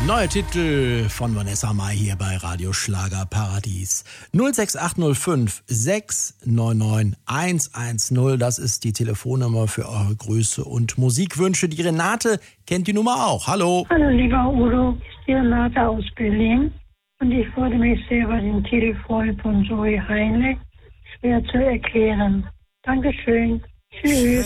Neuer Titel von Vanessa Mai hier bei Radio Schlager Paradies. 06805 699 110, das ist die Telefonnummer für eure Grüße und Musikwünsche. Die Renate kennt die Nummer auch. Hallo. Hallo lieber Udo, ist die Renate aus Berlin und ich würde mich sehr über den Titel freuen von Zoe Heinle. Schwer zu erklären. Dankeschön. Tschüss.